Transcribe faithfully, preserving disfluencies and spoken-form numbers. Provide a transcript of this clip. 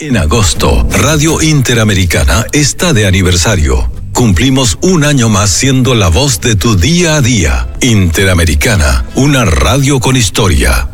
En agosto, Radio Interamericana está de aniversario. Cumplimos un año más siendo la voz de tu día a día. Interamericana, una radio con historia.